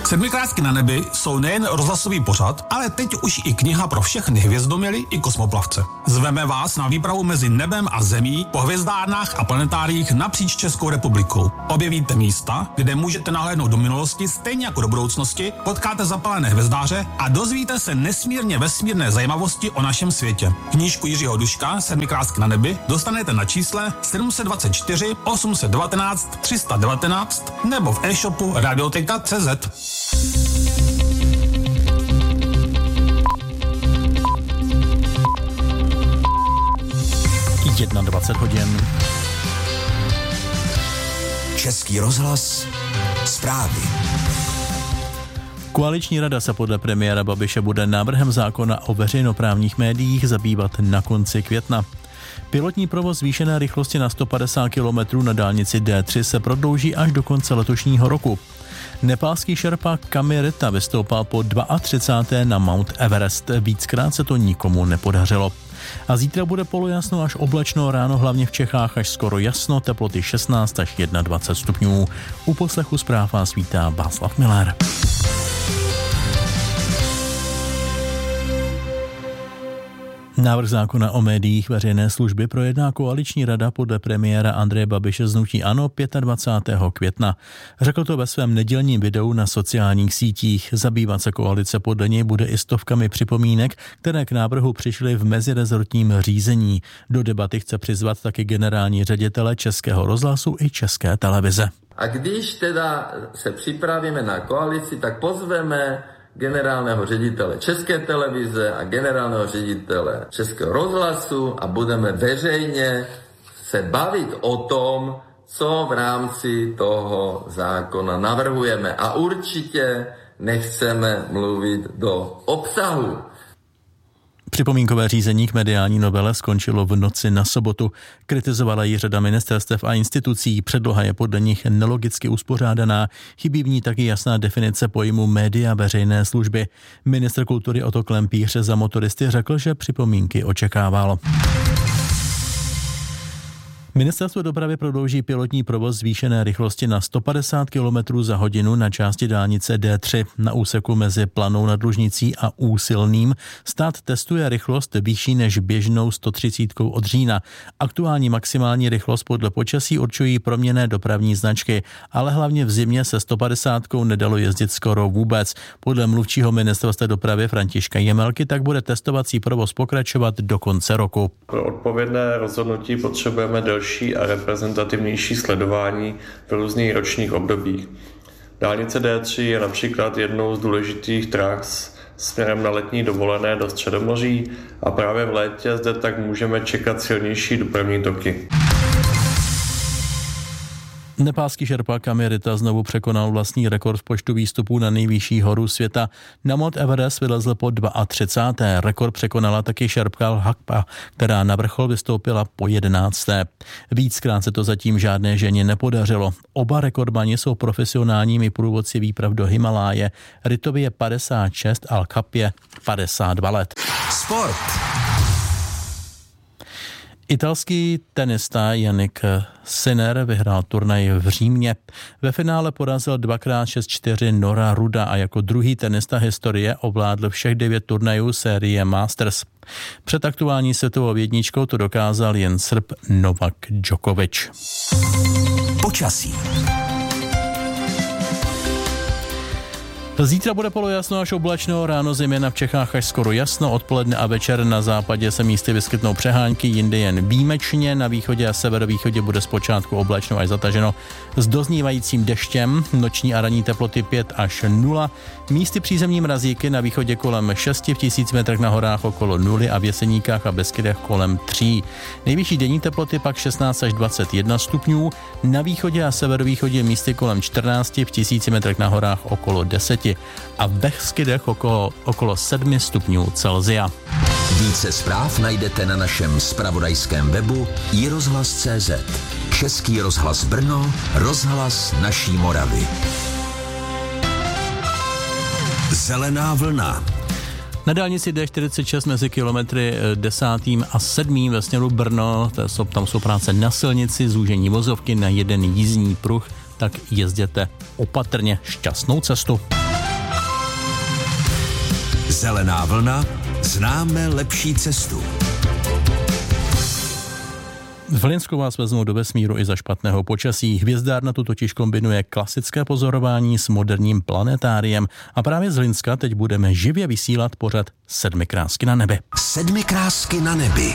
Sedmikrátky na nebi jsou nejen rozhlasový pořad, ale teď už i kniha pro všechny hvězdoměly i kosmoplavce. Zveme vás na výpravu mezi nebem a zemí po hvězdárnách a planetáriích napříč Českou republikou. Objevíte místa, kde můžete nahlédnout do minulosti stejně jako do budoucnosti, potkáte zapalené hvězdáře a dozvíte se nesmírně vesmírné zajímavosti o našem světě. Knížku Jiřího Duška Sedmikrátky na nebi dostanete na čísle 724 819 319 nebo v e-shopu radioteka.cz. 21 hodin. Český rozhlas, zprávy. Koaliční rada se podle premiéra Babiše bude návrhem zákona o veřejnoprávních médiích zabývat na konci května. Pilotní provoz zvýšené rychlosti na 150 km na dálnici D3 se prodlouží až do konce letošního roku. Nepálský šerpa Kami Rita vystoupal po 32. na Mount Everest. Víckrát se to nikomu nepodařilo. A zítra bude polojasno až oblačno, ráno hlavně v Čechách až skoro jasno, teploty 16 až 21 stupňů. U poslechu zpráv vás vítá Václav Miller. Návrh zákona o médiích veřejné služby projedná koaliční rada podle premiéra Andreje Babiše z hnutí ANO 25. května. Řekl to ve svém nedělním videu na sociálních sítích. Zabývat se koalice podle něj bude i stovkami připomínek, které k návrhu přišly v mezirezortním řízení. Do debaty chce přizvat taky generální ředitele Českého rozhlasu i České televize. A když teda se připravíme na koalici, tak pozveme generálního ředitele České televize a generálního ředitele Českého rozhlasu a budeme veřejně se bavit o tom, co v rámci toho zákona navrhujeme. A určitě nechceme mluvit do obsahu. Připomínkové řízení k mediální novele skončilo v noci na sobotu. Kritizovala ji řada ministerstev a institucí. Předloha je podle nich nelogicky uspořádaná. Chybí v ní taky jasná definice pojmu média veřejné služby. Ministr kultury Otto Klempíř za Motoristy řekl, že připomínky očekával. Ministerstvo dopravy prodlouží pilotní provoz zvýšené rychlosti na 150 km za hodinu na části dálnice D3 na úseku mezi Planou nad Lužnicí a Úsilným. Stát testuje rychlost vyšší než běžnou 130 od října. Aktuální maximální rychlost podle počasí určují proměnné dopravní značky, ale hlavně v zimě se 150 nedalo jezdit skoro vůbec. Podle mluvčího ministerstva dopravy Františka Jemelky tak bude testovací provoz pokračovat do konce roku. Pro odpovědné rozhodnutí potřebujeme delší a reprezentativnější sledování v různých ročních obdobích. Dálnice D3 je například jednou z důležitých tras směrem na letní dovolené do Středomoří a právě v létě zde tak můžeme čekat silnější dopravní toky. Nepálský šerpa Kami Rita znovu překonal vlastní rekord v počtu výstupů na nejvyšší horu světa. Na Mount Everest vylezl po 32. Rekord překonala taky šerpka Lhakpa, která na vrchol vystoupila po 11. Víckrát se to zatím žádné ženě nepodařilo. Oba rekordmani jsou profesionálními průvodci výprav do Himaláje. Ritovi je 56 a Lhakpě 52 let. Sport. Italský tenista Jannik Sinner vyhrál turnaj v Římě. Ve finále porazil 2x6-4 Nora Ruda a jako druhý tenista historie ovládl všech 9 turnajů série Masters. Před aktuální světovou jedničkou to dokázal jen Srb Novak Djokovic. Počasí. Zítra bude polojasno až oblačno, ráno zejména v Čechách až skoro jasno, odpoledne a večer na západě se místy vyskytnou přehánky, jinde jen výjimečně, na východě a severovýchodě bude zpočátku oblačno až zataženo s doznívajícím deštěm, noční a ranní teploty 5 až 0, místy přízemní mrazíky na východě kolem 6 v 1000 metrech na horách okolo 0 a v Jeseníkách a Beskydech kolem 3. Nejvyšší denní teploty pak 16 až 21 stupňů, na východě a severovýchodě místy kolem 14 v 1000 metrech na horách okolo 10 a v Beskydech okolo 7 stupňů Celsia. Více zpráv najdete na našem zpravodajském webu iRozhlas.cz. Český rozhlas Brno, rozhlas naší Moravy. Zelená vlna. Na dálnici D46 mezi kilometry 10. a 7. ve směru Brno, tam jsou práce na silnici, zúžení vozovky na jeden jízdní pruh, tak jezděte opatrně, šťastnou cestu. Zelená vlna, známe lepší cestu. V Hlinsku vás vezmou do vesmíru i za špatného počasí. Hvězdárna tu totiž kombinuje klasické pozorování s moderním planetáriem a právě z Hlinska teď budeme živě vysílat pořad 7 krásky na nebi. 7 krásky na nebi.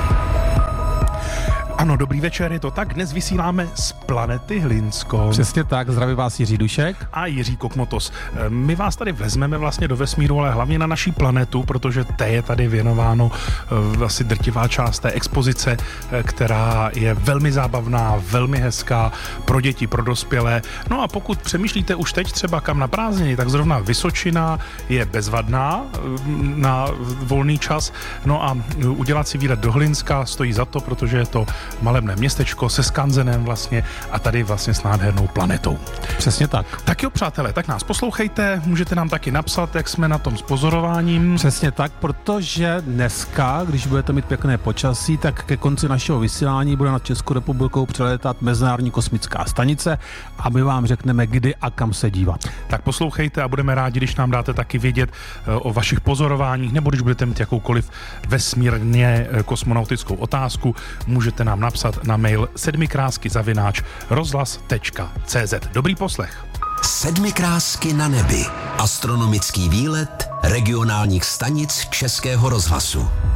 Ano, dobrý večer, je to tak. Dnes vysíláme z planety Hlinsko. Přesně tak, zdraví vás Jiří Dušek A Jiří Kokmotos. My vás tady vezmeme vlastně do vesmíru, ale hlavně na naší planetu, protože té je tady věnováno asi drtivá část té expozice, která je velmi zábavná, velmi hezká pro děti, pro dospělé. No a pokud přemýšlíte už teď třeba kam na prázdniny, tak zrovna Vysočina je bezvadná na volný čas. No a udělat si výlet do Hlinska stojí za to, protože je to malebné městečko se skanzenem vlastně a tady vlastně s nádhernou planetou. Přesně tak. Tak jo, přátelé, tak nás poslouchejte, můžete nám taky napsat, jak jsme na tom s pozorováním. Přesně tak, protože dneska, když budete mít pěkné počasí, tak ke konci našeho vysílání bude nad Českou republikou přelétat Mezinárodní kosmická stanice a my vám řekneme, kdy a kam se dívat. Tak poslouchejte a budeme rádi, když nám dáte taky vědět o vašich pozorováních, nebo když budete mít jakoukoliv vesmírně kosmonautickou otázku, můžete nám napsat na mail 7krásky@rozhlas.cz. Dobrý poslech. 7 krásky na nebi. Astronomický výlet regionálních stanic Českého rozhlasu.